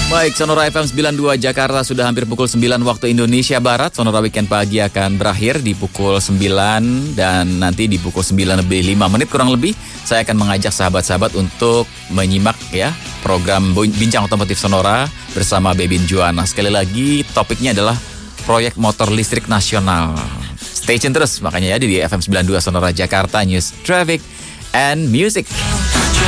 Baik, Sonora FM 92 Jakarta sudah hampir pukul 9 waktu Indonesia Barat. Sonora Weekend Pagi akan berakhir di pukul 9 dan nanti di pukul 9 lebih 5 menit kurang lebih saya akan mengajak sahabat-sahabat untuk menyimak ya program Bincang Otomotif Sonora bersama Bebin Juana. Sekali lagi topiknya adalah proyek motor listrik nasional. Stay tune terus makanya ya di FM 92 Sonora Jakarta News, Traffic and Music.